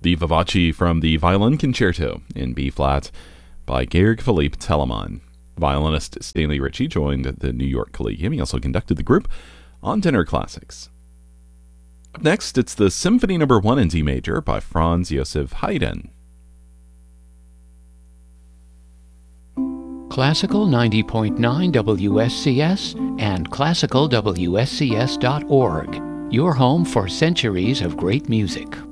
The Vivace from the Violin Concerto in B-flat by Georg Philipp Telemann. Violinist Stanley Ritchie joined the New York Collegium. He also conducted the group on Tenor Classics. Up next, it's the Symphony No. 1 in D major by Franz Joseph Haydn. Classical 90.9 WSCS and classicalwscs.org, your home for centuries of great music.